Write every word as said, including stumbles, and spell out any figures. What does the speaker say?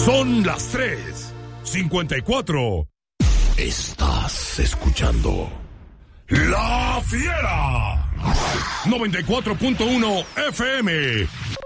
Son las tres cincuenta y cuatro. Estás escuchando La Fiera noventa y cuatro punto uno F M.